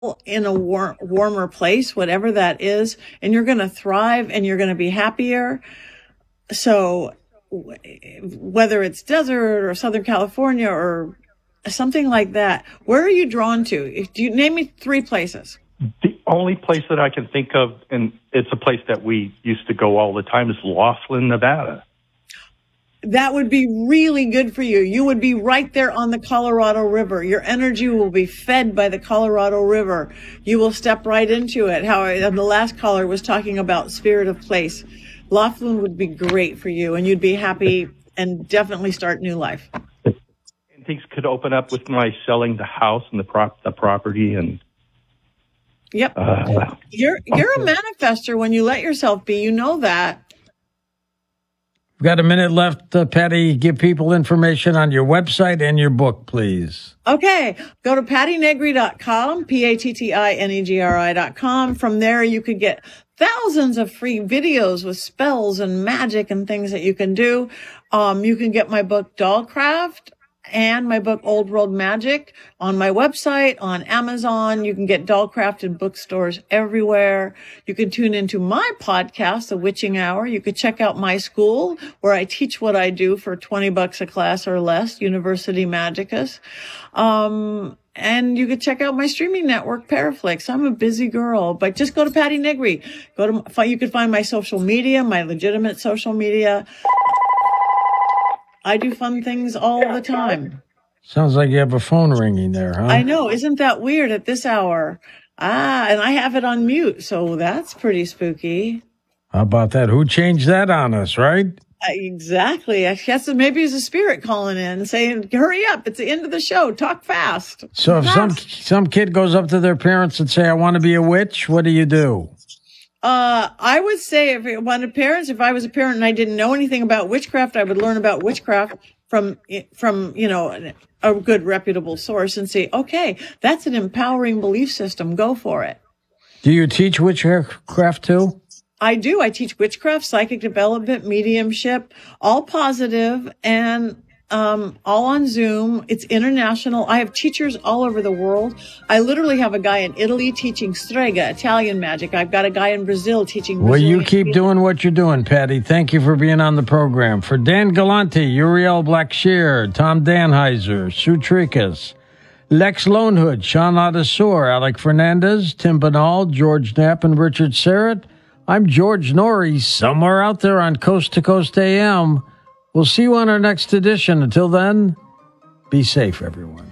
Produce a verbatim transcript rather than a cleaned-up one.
in a war- warmer place, whatever that is, and you're going to thrive and you're going to be happier. So w- whether it's desert or Southern California or something like that, where are you drawn to? If do you name me three places? The only place that I can think of, and it's a place that we used to go all the time, is Laughlin, Nevada. That would be really good for you. You would be right there on the Colorado River. Your energy will be fed by the Colorado River. You will step right into it. How I, the last caller was talking about spirit of place. Laughlin would be great for you, and you'd be happy and definitely start new life. And things could open up with my selling the house and the prop, the property, and yep. Uh, you're you're a manifester when you let yourself be. You know that. We've got a minute left, uh, Patty. Give people information on your website and your book, please. Okay. Go to patty negri dot com, P A T T I N E G R I dot com. From there, you could get thousands of free videos with spells and magic and things that you can do. Um, you can get my book, Dollcraft, and my book, Old World Magic, on my website, on Amazon. You can get Dollcraft in bookstores everywhere. You can tune into my podcast, The Witching Hour. You could check out my school where I teach what I do for twenty bucks a class or less, University Magicus. Um, and you could check out my streaming network, Paraflix. I'm a busy girl, but just go to Patty Negri. Go to, you can find my social media, my legitimate social media. I do fun things all the time. Sounds like you have a phone ringing there, huh? I know. Isn't that weird at this hour? Ah, and I have it on mute, so that's pretty spooky. How about that? Who changed that on us, right? Uh, exactly. I guess maybe it's a spirit calling in saying, hurry up, it's the end of the show. Talk fast. So if fast. some some kid goes up to their parents and say, I want to be a witch, what do you do? Uh, I would say if it wanted parents, if I was a parent and I didn't know anything about witchcraft, I would learn about witchcraft from, from, you know, a good reputable source and say, okay, that's an empowering belief system. Go for it. Do you teach witchcraft too? I do. I teach witchcraft, psychic development, mediumship, all positive and Um, all on Zoom. It's international. I have teachers all over the world. I literally have a guy in Italy teaching strega, Italian magic. I've got a guy in Brazil teaching Brazilian. Well, you keep doing what you're doing, Patty. Thank you for being on the program. For Dan Galante, Uriel Blackshear, Tom Danheiser, Sue Tricas, Lex Lonehood, Sean Adesor, Alec Fernandez, Tim Banal, George Knapp, and Richard Serrett, I'm George Norrie, somewhere out there on Coast to Coast A M. We'll see you on our next edition. Until then, be safe, everyone.